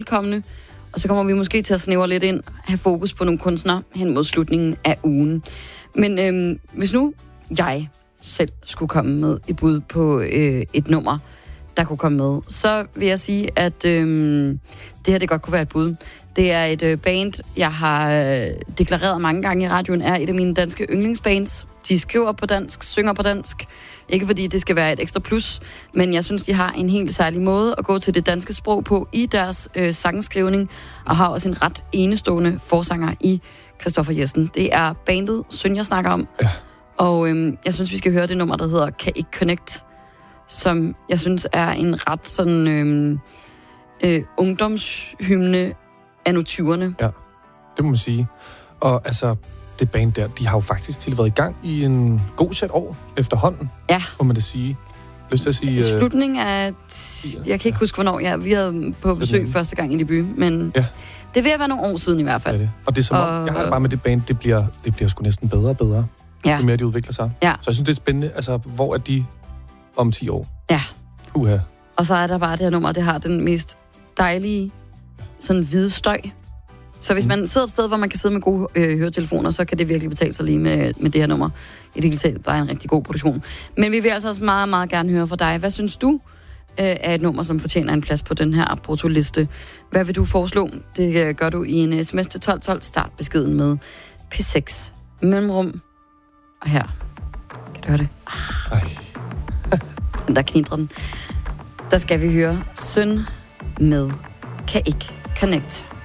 vedkommende. Og så kommer vi måske til at snævre lidt ind, have fokus på nogle kunstnere hen mod slutningen af ugen. Men hvis nu jeg selv skulle komme med et bud på et nummer, der kunne komme med, så vil jeg sige, at det her det godt kunne være et bud. Det er et band, jeg har deklareret mange gange i radioen, er et af mine danske yndlingsbands. De skriver på dansk, synger på dansk. Ikke fordi det skal være et ekstra plus, men jeg synes, de har en helt særlig måde at gå til det danske sprog på i deres sangskrivning, og har også en ret enestående forsanger i Christoffer Jessen. Det er bandet Søn, jeg snakker om. Ja. Og jeg synes, vi skal høre det nummer, der hedder Kan ikke Connect, som jeg synes er en ret sådan ungdomshymne af nu 20'erne. Ja, det må man sige. Og altså, det band der, de har jo faktisk til været i gang i en god sæt år efterhånden, må man da sige. Lyst til at sige... Slutningen af... Jeg kan ikke huske, hvornår vi havde på besøg første gang i debut, men det vil være nogle år siden i hvert fald. Det. Og det er som om, jeg har det bare med det band, det bliver sgu næsten bedre og bedre, jo mere de udvikler sig. Ja. Så jeg synes, det er spændende. Altså, hvor er de om 10 år? Ja. Uha. Og så er der bare det her nummer, det har den mest dejlige sådan hvide støj. Så hvis man sidder et sted, hvor man kan sidde med gode høretelefoner, så kan det virkelig betale sig lige med det her nummer. I det hele taget bare en rigtig god produktion. Men vi vil altså også meget, meget gerne høre fra dig. Hvad synes du er et nummer, som fortjener en plads på den her brutoliste? Hvad vil du foreslå? Det gør du i en sms til 1212. Start beskeden med P6 mellemrum. Og her. Kan du høre det? Den der knitrer den. Der skal vi høre Søn med Kan ikke Connect.